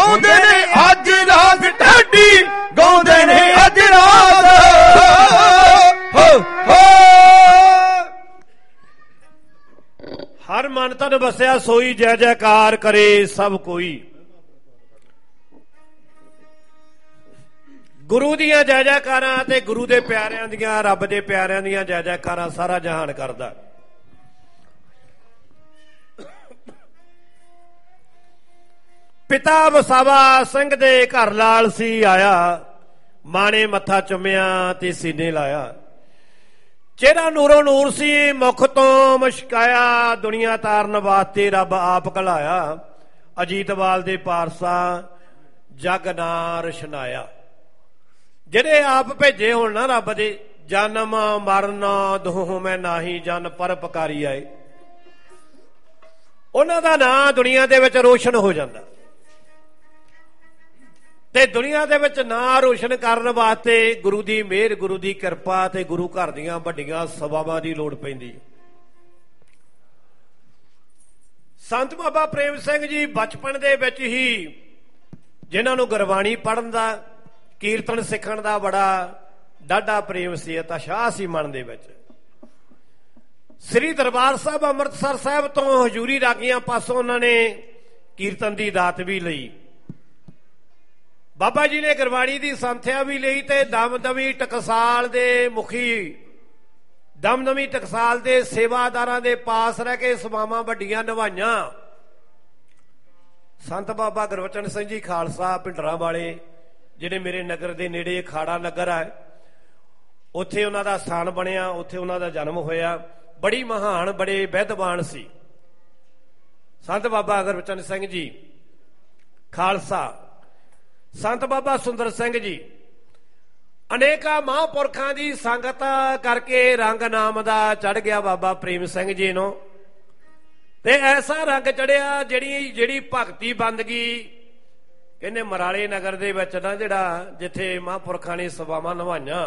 ਗਾਉਂਦੇ ਨੇ ਅੱਜ ਰਾਤ ਢਾਡੀ, ਗਾਉਂਦੇ ਨੇ ਅੱਜ ਰਾਤ ਹੋ ਹੋ। ਹਰ ਮਨ ਤਨ ਵਸਿਆ ਸੋਈ, ਜੈ ਜੈਕਾਰ ਕਰੇ ਸਭ ਕੋਈ। ਗੁਰੂ ਦੀਆਂ ਜੈ ਜੈਕਾਰਾਂ ਤੇ ਗੁਰੂ ਦੇ ਪਿਆਰਿਆਂ ਦੀਆਂ, ਰੱਬ ਦੇ ਪਿਆਰਿਆਂ ਦੀਆਂ ਜੈ ਜੈਕਾਰਾਂ ਸਾਰਾ ਜਹਾਨ ਕਰਦਾ। ਪਿਤਾ ਵਸਾਵਾ ਸਿੰਘ ਦੇ ਘਰ ਲਾਲ ਸੀ ਆਇਆ, ਮਾਂ ਨੇ ਮੱਥਾ ਚੁੰਮਿਆ ਤੇ ਸੀਨੇ ਲਾਇਆ। ਚਿਹਰਾ ਨੂਰੋ ਨੂਰ ਸੀ, ਮੁਖ ਤੋਂ ਮੁਸ਼ਕਾਇਆ, ਦੁਨੀਆ ਤਾਰਨ ਵਾਸਤੇ ਰੱਬ ਆਪ ਘਲਾਇਆ। ਅਜੀਤਵਾਲ ਦੇ ਪਾਰਸਾ ਜਗ ਨਾ ਰਸ਼ਨਾਇਆ। ਜਿਹੜੇ ਆਪ ਭੇਜੇ ਹੋਣ ਨਾ ਰੱਬ ਦੇ, ਜਨਮ ਮਰਨ ਦੋਹ ਮੈਂ ਨਾਹੀ ਜਨ ਪਰ ਪਕਾਰੀ ਆਏ, ਉਹਨਾਂ ਦਾ ਨਾਂ ਦੁਨੀਆ ਦੇ ਵਿੱਚ ਰੋਸ਼ਨ ਹੋ ਜਾਂਦਾ। ਤੇ ਦੁਨੀਆ ਦੇ ਵਿੱਚ ਨਾਂ ਰੋਸ਼ਨ ਕਰਨ ਵਾਸਤੇ ਗੁਰੂ ਦੀ ਮਿਹਰ, ਗੁਰੂ ਦੀ ਕਿਰਪਾ ਤੇ ਗੁਰੂ ਘਰ ਦੀਆਂ ਵੱਡੀਆਂ ਸਭਾਵਾਂ ਦੀ ਲੋੜ ਪੈਂਦੀ। ਸੰਤ ਬਾਬਾ ਪ੍ਰੇਮ ਸਿੰਘ ਜੀ ਬਚਪਨ ਦੇ ਵਿੱਚ ਹੀ, ਜਿਨ੍ਹਾਂ ਨੂੰ ਗੁਰਬਾਣੀ ਪੜ੍ਹਨ ਦਾ, ਕੀਰਤਨ ਸਿੱਖਣ ਦਾ ਬੜਾ ਡਾਢਾ ਪ੍ਰੇਮ ਸੀ, ਉਤਸ਼ਾਹ ਸੀ ਮਨ ਦੇ ਵਿੱਚ। ਸ੍ਰੀ ਦਰਬਾਰ ਸਾਹਿਬ ਅੰਮ੍ਰਿਤਸਰ ਸਾਹਿਬ ਤੋਂ ਹਜ਼ੂਰੀ ਰਾਗੀਆਂ ਪਾਸੋਂ ਉਹਨਾਂ ਨੇ ਕੀਰਤਨ ਦੀ ਦਾਤ ਵੀ ਲਈ। ਬਾਬਾ ਜੀ ਨੇ ਗੁਰਬਾਣੀ ਦੀ ਸੰਥਿਆ ਵੀ ਲਈ ਤੇ ਦਮਦਮੀ ਟਕਸਾਲ ਦੇ ਮੁਖੀ, ਦਮਦਮੀ ਟਕਸਾਲ ਦੇ ਸੇਵਾਦਾਰਾਂ ਦੇ ਪਾਸ ਰਹਿ ਕੇ ਸੇਵਾਵਾਂ ਵੱਡੀਆਂ ਨਿਭਾਈਆਂ। ਸੰਤ ਬਾਬਾ ਗੁਰਬਚਨ ਸਿੰਘ ਜੀ ਖਾਲਸਾ ਭਿੰਡਰਾਂ ਵਾਲੇ, ਜਿਹੜੇ ਮੇਰੇ ਨਗਰ ਦੇ ਨੇੜੇ ਅਖਾੜਾ ਨਗਰ ਹੈ, ਉੱਥੇ ਉਹਨਾਂ ਦਾ ਸਥਾਨ ਬਣਿਆ, ਉੱਥੇ ਉਹਨਾਂ ਦਾ ਜਨਮ ਹੋਇਆ। ਬੜੀ ਮਹਾਨ, ਬੜੇ ਵਿਦਵਾਨ ਸੀ ਸੰਤ ਬਾਬਾ ਗੁਰਬਚਨ ਸਿੰਘ ਜੀ ਖਾਲਸਾ। ਸੰਤ ਬਾਬਾ ਸੁੰਦਰ ਸਿੰਘ ਜੀ ਅਨੇਕਾਂ ਮਹਾਂਪੁਰਖਾਂ ਦੀ ਸੰਗਤ ਕਰਕੇ ਰੰਗ ਨਾਮ ਦਾ ਚੜ੍ਹ ਗਿਆ ਬਾਬਾ ਪ੍ਰੇਮ ਸਿੰਘ ਜੀ ਨੂੰ। ਤੇ ਐਸਾ ਰੰਗ ਚੜਿਆ ਜਿਹੜੀ ਭਗਤੀ ਬੰਦਗੀ, ਕਹਿੰਦੇ ਮਰਾਲੇ ਨਗਰ ਦੇ ਵਿੱਚ ਨਾ, ਜਿਹੜਾ ਜਿੱਥੇ ਮਹਾਂਪੁਰਖਾਂ ਨੇ ਸੇਵਾਵਾਂ ਨਿਭਾਈਆਂ,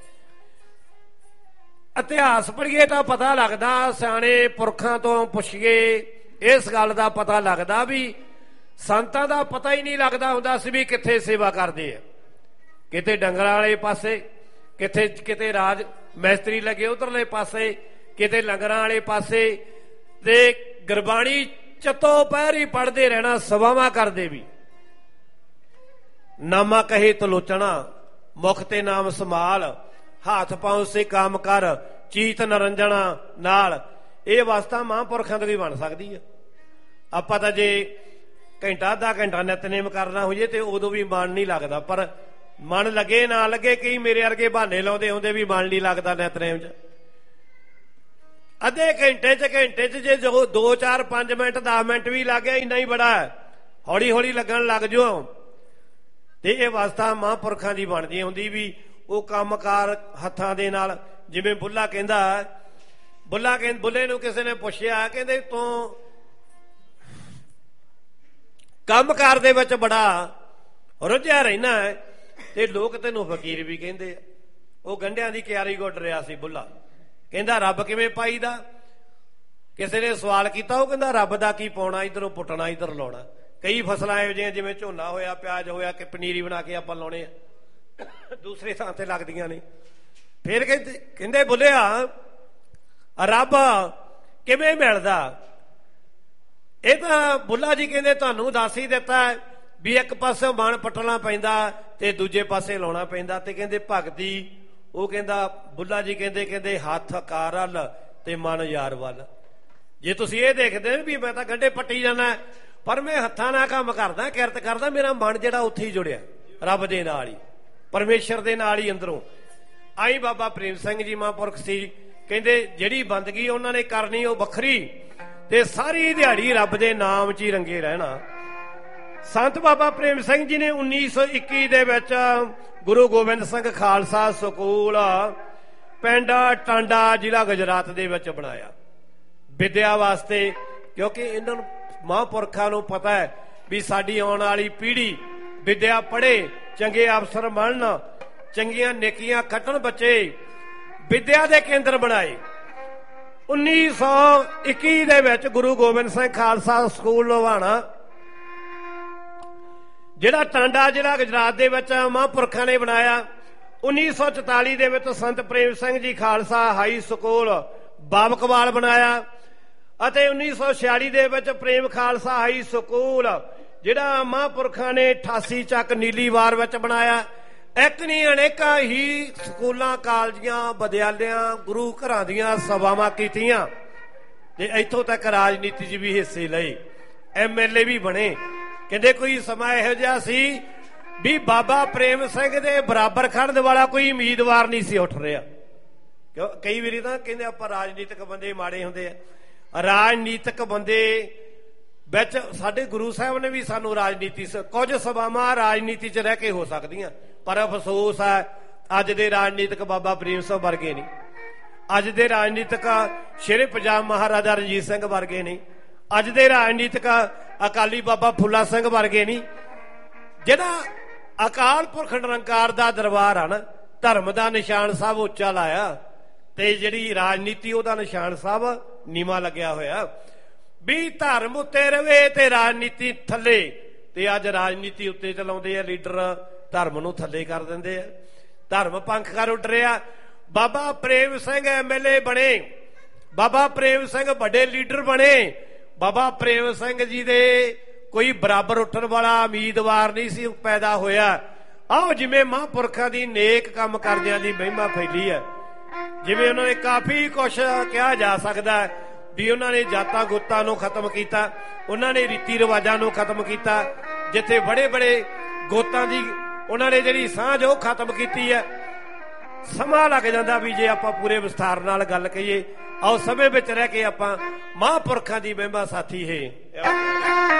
ਇਤਿਹਾਸ ਪੜ੍ਹੀਏ ਤਾਂ ਪਤਾ ਲੱਗਦਾ, ਸਿਆਣੇ ਪੁਰਖਾਂ ਤੋਂ ਪੁੱਛੀਏ ਇਸ ਗੱਲ ਦਾ ਪਤਾ ਲੱਗਦਾ ਵੀ ਸੰਤਾਂ ਦਾ ਪਤਾ ਹੀ ਨਹੀਂ ਲੱਗਦਾ ਹੁੰਦਾ ਸੀ ਵੀ ਕਿੱਥੇ ਸੇਵਾ ਕਰਦੇ ਆ। ਕਿਤੇ ਡੰਗਰਾਂ ਵਾਲੇ ਪਾਸੇ, ਕਿਤੇ ਰਾਜ ਮੈਸਤਰੀ ਲੱਗੇ ਉਧਰਲੇ ਪਾਸੇ, ਕਿਤੇ ਲੰਗਰਾਂ ਵਾਲੇ ਪਾਸੇ, ਤੇ ਗੁਰਬਾਣੀ ਚੱਤੋ ਪਹਿਰ ਹੀ ਪੜ੍ਹਦੇ ਰਹਿਣਾ, ਸੇਵਾਵਾਂ ਕਰਦੇ ਵੀ। ਨਾਮਾ ਕਹੇ ਤਲੋਚਣਾ, ਮੁਖ ਤੇ ਨਾਮ ਸੰਭਾਲ, ਹੱਥ ਪਾਉ ਸੇ ਕੰਮ ਕਰ, ਚੀਤ ਨਰੰਜਣਾ ਨਾਲ। ਇਹ ਅਵਸਥਾ ਮਹਾਂਪੁਰਖਾਂ ਤੋਂ ਵੀ ਬਣ ਸਕਦੀ ਆ। ਆਪਾਂ ਤਾਂ ਜੇ ਘੰਟਾ ਅੱਧਾ ਘੰਟਾ ਨਿਤਨੇਮ ਕਰਨਾ ਹੋ ਜੇ ਤੇ ਉਦੋਂ ਵੀ ਮਨ ਨਹੀਂ ਲੱਗਦਾ, ਪਰ ਮਨ ਲੱਗੇ ਨਾ ਲੱਗੇ, ਕਈ ਮੇਰੇ ਵਰਗੇ ਬਹਾਨੇ ਲਾਉਂਦੇ ਹੁੰਦੇ ਵੀ ਮਨ ਨਹੀਂ ਲੱਗਦਾ ਨਿਤਨੇਮ 'ਚ। ਅੱਧੇ ਘੰਟੇ 'ਚ ਜੇ 2 4 5 ਮਿੰਟ 10 ਮਿੰਟ ਵੀ ਲੱਗ ਗਿਆ, ਇੰਨਾ ਹੀ ਬੜਾ। ਹੌਲੀ ਹੌਲੀ ਲੱਗਣ ਲੱਗ ਜਾਓ ਤੇ ਇਹ ਅਵਸਥਾ ਮਹਾਂਪੁਰਖਾਂ ਦੀ ਬਣਦੀ ਹੁੰਦੀ ਵੀ ਉਹ ਕੰਮਕਾਰ ਹੱਥਾਂ ਦੇ ਨਾਲ। ਜਿਵੇਂ ਬੁੱਲਾ ਕਹਿੰਦਾ, ਬੁੱਲੇ ਨੂੰ ਕਿਸੇ ਨੇ ਪੁੱਛਿਆ, ਕਹਿੰਦੇ ਤੂੰ ਕੰਮਕਾਰ ਦੇ ਵਿੱਚ ਬੜਾ ਰੁੱਝਿਆ ਰਹਿਣਾ ਹੈ ਤੇ ਲੋਕ ਤੈਨੂੰ ਫਕੀਰ ਵੀ ਕਹਿੰਦੇ ਆ। ਉਹ ਗੰਢਿਆਂ ਦੀ ਕਿਆਰੀ ਗੁੱਡ ਰਿਹਾ ਸੀ ਬੁੱਲਾ। ਕਹਿੰਦਾ ਰੱਬ ਕਿਵੇਂ ਪਾਈਦਾ? ਕਿਸੇ ਨੇ ਸਵਾਲ ਕੀਤਾ, ਉਹ ਕਹਿੰਦਾ ਰੱਬ ਦਾ ਕੀ ਪਾਉਣਾ, ਇੱਧਰੋਂ ਪੁੱਟਣਾ ਇੱਧਰ ਲਾਉਣਾ। ਕਈ ਫਸਲਾਂ ਇਹੋ ਜਿਹੀਆਂ ਜਿਵੇਂ ਝੋਨਾ ਹੋਇਆ, ਪਿਆਜ਼ ਹੋਇਆ, ਕਿ ਪਨੀਰੀ ਬਣਾ ਕੇ ਆਪਾਂ ਲਾਉਣੇ ਆ, ਦੂਸਰੇ ਥਾਂ ਤੇ ਲੱਗਦੀਆਂ ਨੇ। ਫਿਰ ਕਹਿੰਦੇ ਬੁੱਲਿਆ ਰੱਬ ਕਿਵੇਂ ਮਿਲਦਾ? ਇਹ ਤਾਂ ਬੁੱਲਾ ਜੀ ਕਹਿੰਦੇ ਤੁਹਾਨੂੰ ਦੱਸ ਹੀ ਦਿੱਤਾ ਵੀ ਇੱਕ ਪਾਸੇ ਮਨ ਪੱਟਣਾ ਪੈਂਦਾ ਤੇ ਦੂਜੇ ਪਾਸੇ ਲਾਉਣਾ ਪੈਂਦਾ। ਤੇ ਕਹਿੰਦੇ ਭਗਤੀ, ਉਹ ਕਹਿੰਦਾ ਬੁੱਲਾ ਜੀ ਕਹਿੰਦੇ ਹੱਥ ਕਾਰ ਵੱਲ ਤੇ ਮਨ ਯਾਰ ਵੱਲ। ਜੇ ਤੁਸੀਂ ਇਹ ਦੇਖਦੇ ਵੀ ਮੈਂ ਤਾਂ ਗੰਢੇ ਪੱਟੀ ਜਾਣਾ, ਪਰ ਮੈਂ ਹੱਥਾਂ ਨਾਲ ਕੰਮ ਕਰਦਾ, ਕਿਰਤ ਕਰਦਾ, ਮੇਰਾ ਮਨ ਜਿਹੜਾ ਉੱਥੇ ਹੀ ਜੁੜਿਆ ਰੱਬ ਦੇ ਨਾਲ ਹੀ, ਪਰਮੇਸ਼ਰ ਦੇ ਨਾਲ ਹੀ ਅੰਦਰੋਂ। ਆਈ ਬਾਬਾ ਪ੍ਰੇਮ ਸਿੰਘ ਜੀ ਮਹਾਂਪੁਰਖ ਸੀ, ਕਹਿੰਦੇ ਜਿਹੜੀ ਬੰਦਗੀ ਉਹਨਾਂ ਨੇ ਕਰਨੀ ਉਹ ਵੱਖਰੀ, ਤੇ ਸਾਰੀ ਦਿਹਾੜੀ ਰੱਬ ਦੇ ਨਾਮ 'ਚ ਹੀ ਰੰਗੇ ਰਹਿਣਾ। ਸੰਤ ਬਾਬਾ ਪ੍ਰੇਮ ਸਿੰਘ ਜੀ ਨੇ 1921 ਦੇ ਵਿੱਚ ਗੁਰੂ ਗੋਬਿੰਦ ਸਿੰਘ ਖਾਲਸਾ ਸਕੂਲ ਪਿੰਡ ਟਾਂਡਾ ਜ਼ਿਲ੍ਹਾ ਗੁਜਰਾਤ ਦੇ ਵਿੱਚ ਬਣਾਇਆ ਵਿਦਿਆ ਵਾਸਤੇ, ਕਿਉਂਕਿ ਇਹਨਾਂ ਨੂੰ ਮਹਾਂਪੁਰਖਾਂ ਨੂੰ ਪਤਾ ਹੈ ਵੀ ਸਾਡੀ ਆਉਣ ਵਾਲੀ ਪੀੜ੍ਹੀ ਵਿਦਿਆ ਪੜ੍ਹੇ, ਚੰਗੇ ਅਫਸਰ ਬਣਨ, ਚੰਗੀਆਂ ਨੇਕੀਆਂ ਖੱਟਣ, ਬੱਚੇ ਵਿਦਿਆ ਦੇ ਕੇਂਦਰ ਬਣਾਏ। 1921 ਦੇ ਵਿੱਚ ਗੁਰੂ ਗੋਬਿੰਦ ਸਿੰਘ ਖਾਲਸਾ ਸਕੂਲ ਲੁਧਿਆਣਾ ਜਿਹੜਾ ਟਾਂਡਾ ਜ਼ਿਲ੍ਹਾ ਗੁਜਰਾਤ ਦੇ ਵਿੱਚ ਮਹਾਂਪੁਰਖਾਂ ਨੇ ਬਣਾਇਆ। 1944 ਦੇ ਵਿੱਚ ਸੰਤ ਪ੍ਰੇਮ ਸਿੰਘ ਜੀ ਖਾਲਸਾ ਹਾਈ ਸਕੂਲ ਬਾਬਕਵਾਲ ਬਣਾਇਆ ਅਤੇ 1946 ਦੇ ਵਿੱਚ ਪ੍ਰੇਮ ਖਾਲਸਾ ਹਾਈ ਸਕੂਲ ਜਿਹੜਾ ਮਹਾਂਪੁਰਖਾਂ ਨੇ 88 ਚੱਕ ਨੀਲੀਵਾਰ ਵਿੱਚ ਬਣਾਇਆ। ਇੱਕ ਨਹੀਂ ਅਨੇਕਾਂ ਹੀ ਸਕੂਲਾਂ ਕਾਲਜਾਂ ਵਿਦਿਆਲਿਆਂ ਗੁਰੂ ਘਰਾਂ ਦੀਆਂ ਸਭਾਵਾਂ ਕੀਤੀਆਂ ਤੇ ਇੱਥੋਂ ਤੱਕ ਰਾਜਨੀਤੀ 'ਚ ਵੀ ਹਿੱਸੇ ਲਏ। MLA ਵੀ ਬਣੇ। ਕਹਿੰਦੇ ਕੋਈ ਸਮਾਂ ਇਹੋ ਜਿਹਾ ਸੀ ਵੀ ਬਾਬਾ ਪ੍ਰੇਮ ਸਿੰਘ ਦੇ ਬਰਾਬਰ ਖੜਨ ਵਾਲਾ ਕੋਈ ਉਮੀਦਵਾਰ ਨਹੀਂ ਸੀ ਉੱਠ ਰਿਹਾ। ਕਿਉਂ ਕਈ ਵਾਰੀ ਤਾਂ ਕਹਿੰਦੇ ਆਪਾਂ ਰਾਜਨੀਤਿਕ ਬੰਦੇ ਮਾੜੇ ਹੁੰਦੇ ਆ। ਰਾਜਨੀਤਿਕ ਬੰਦੇ ਵਿੱਚ ਸਾਡੇ ਗੁਰੂ ਸਾਹਿਬ ਨੇ ਵੀ ਸਾਨੂੰ ਰਾਜਨੀਤੀ ਕੁਝ ਸਭਾਵਾਂ ਰਾਜਨੀਤੀ 'ਚ ਰਹਿ ਕੇ ਹੋ ਸਕਦੀਆਂ, ਪਰ ਅਫਸੋਸ ਹੈ ਅੱਜ ਦੇ ਰਾਜਨੀਤਿਕ ਬਾਬਾ ਪ੍ਰੇਮ ਸਿੰਘ ਵਰਗੇ ਨਹੀਂ, ਅੱਜ ਦੇ ਰਾਜਨੀਤਿਕ ਸ਼ੇਰੇ ਪੰਜਾਬ ਮਹਾਰਾਜਾ ਰਣਜੀਤ ਸਿੰਘ ਵਰਗੇ ਨਹੀਂ, ਅੱਜ ਦੇ ਰਾਜਨੀਤਿਕ ਅਕਾਲੀ ਬਾਬਾ ਫੁੱਲਾ ਸਿੰਘ ਵਰਗੇ ਨਹੀਂ। ਜਿਹੜਾ ਅਕਾਲ ਪੁਰਖ ਨਿਰੰਕਾਰ ਦਾ ਦਰਬਾਰ ਆ ਨਾ, ਧਰਮ ਦਾ ਨਿਸ਼ਾਨ ਸਾਹਿਬ ਉੱਚਾ ਲਾਇਆ ਤੇ ਜਿਹੜੀ ਰਾਜਨੀਤੀ ਉਹਦਾ ਨਿਸ਼ਾਨ ਸਾਹਿਬ ਨੀਵਾਂ ਲੱਗਿਆ ਹੋਇਆ ਵੀ ਧਰਮ ਉੱਤੇ ਰਵੇ ਤੇ ਰਾਜਨੀਤੀ ਥੱਲੇ। ਤੇ ਅੱਜ ਰਾਜਨੀਤੀ ਉੱਤੇ ਚਲਾਉਂਦੇ ਆ ਲੀਡਰ, ਧਰਮ ਨੂੰ ਥੱਲੇ ਕਰ ਦਿੰਦੇ ਆ, ਧਰਮ ਪੰਖ ਕਰ ਉੱਡ ਰਿਹਾ। ਬਾਬਾ ਪ੍ਰੇਮ ਸਿੰਘ MLA ਬਣੇ, ਬਾਬਾ ਪ੍ਰੇਮ ਸਿੰਘ ਵੱਡੇ ਲੀਡਰ ਬਣੇ। ਬਾਬਾ ਪ੍ਰੇਮ ਸਿੰਘ ਜੀ ਦੇ ਕੋਈ ਬਰਾਬਰ ਉੱਠਣ ਵਾਲਾ ਉਮੀਦਵਾਰ ਨਹੀਂ ਸੀ ਪੈਦਾ ਹੋਇਆ। ਆਓ ਜਿਵੇਂ ਮਹਾਂਪੁਰਖਾਂ ਦੀ ਨੇਕ ਕੰਮ ਕਰਦਿਆਂ ਦੀ ਮਹਿਮਾ ਫੈਲੀ ਹੈ, ਜਿਵੇਂ ਉਹਨਾਂ ਨੇ ਕਾਫੀ ਕੁਛ ਕਿਹਾ ਜਾ ਸਕਦਾ ਵੀ ਉਹਨਾਂ ਨੇ ਜਾਤਾਂ ਗੋਤਾਂ ਨੂੰ ਖਤਮ ਕੀਤਾ, ਉਹਨਾਂ ਨੇ ਰੀਤੀ ਰਿਵਾਜਾਂ ਨੂੰ ਖਤਮ ਕੀਤਾ, ਜਿੱਥੇ ਬੜੇ ਬੜੇ ਗੋਤਾਂ ਦੀ ਉਹਨਾਂ ਨੇ ਜਿਹੜੀ ਸਾਂਝ ਉਹ ਖਤਮ ਕੀਤੀ ਹੈ। ਸਮਾਂ ਲੱਗ ਜਾਂਦਾ ਵੀ ਜੇ ਆਪਾਂ ਪੂਰੇ ਵਿਸਥਾਰ ਨਾਲ ਗੱਲ ਕਹੀਏ। ਆਓ ਸਮੇਂ ਵਿੱਚ ਰਹਿ ਕੇ ਆਪਾਂ ਮਹਾਂਪੁਰਖਾਂ ਦੀ ਮਹਿਮਾ ਸਾਥੀ ਹੈ।